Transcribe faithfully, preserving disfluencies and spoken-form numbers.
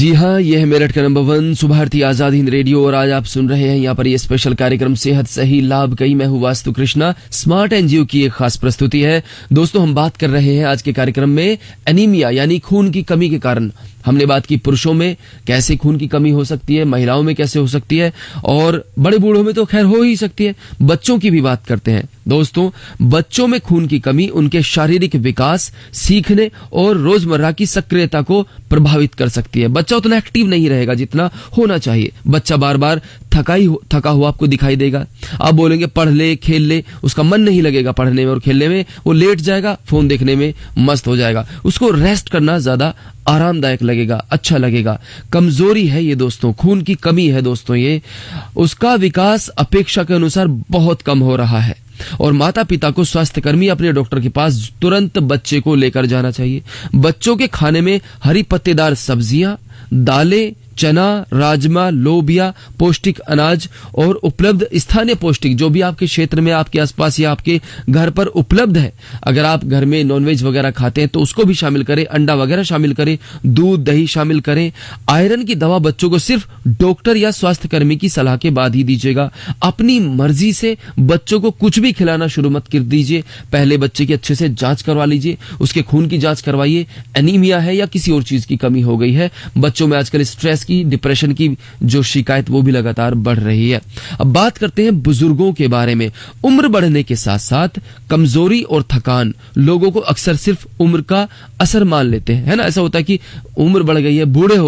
जी हाँ, ये है मेरठ का number one Subharti Azad Hind radio और आज आप सुन रहे हैं यहाँ पर ये स्पेशल कार्यक्रम सेहत सही लाभ कई। मैं हूँ वास्तु कृष्णा। स्मार्ट एनजीओ की एक खास प्रस्तुति है। दोस्तों, हम बात कर रहे हैं आज के कार्यक्रम में एनीमिया यानी खून की कमी के कारण। हमने बात की पुरुषों में कैसे खून की कमी हो सकती है, महिलाओं में कैसे हो सकती है और बड़े बूढ़ों में तो खैर हो ही सकती है। बच्चों की भी बात करते हैं। दोस्तों, बच्चों में खून की कमी उनके शारीरिक विकास, सीखने और रोजमर्रा की सक्रियता को प्रभावित कर सकती है। बच्चा उतना एक्टिव नहीं रहेगा जितना होना चाहिए। बच्चा बार बार थका ही थका हुआ आपको दिखाई देगा। आप बोलेंगे पढ़ ले, खेल ले, उसका मन नहीं लगेगा पढ़ने में और खेलने में। वो लेट जाएगा, फोन देखने में मस्त हो जाएगा। उसको रेस्ट करना ज्यादा आरामदायक लगेगा, अच्छा लगेगा। कमजोरी है ये दोस्तों, खून की कमी है दोस्तों ये। उसका विकास अपेक्षा के अनुसार बहुत कम हो रहा है और माता पिता को स्वास्थ्यकर्मी अपने डॉक्टर के पास तुरंत बच्चे को लेकर जाना चाहिए। बच्चों के खाने में हरी पत्तेदार सब्जियां, दालें, चना, राजमा, लोबिया, पौष्टिक अनाज और उपलब्ध स्थानीय पौष्टिक जो भी आपके क्षेत्र में, आपके आसपास या आपके घर पर उपलब्ध है। अगर आप घर में नॉनवेज वगैरह खाते हैं तो उसको भी शामिल करें, अंडा वगैरह शामिल करें, दूध दही शामिल करें। आयरन की दवा बच्चों को सिर्फ डॉक्टर या स्वास्थ्यकर्मी की सलाह के बाद ही दीजिएगा। अपनी मर्जी से बच्चों को कुछ भी खिलाना शुरू मत कर दीजिए। पहले बच्चे की अच्छे से जांच करवा लीजिए, उसके खून की जांच करवाइए। एनीमिया है या किसी और चीज की कमी हो गई है। बच्चों में आजकल स्ट्रेस की, डिप्रेशन की जो शिकायत वो भी लगातार बढ़ रही है। अब बात करते हैं बुजुर्गों के बारे में। उम्र बढ़ने के साथ साथ कमजोरी और थकान लोगों को अक्सर सिर्फ उम्र का असर मान लेते हैं, है ना। ऐसा होता है कि उम्र बढ़ गई है, बूढ़े हो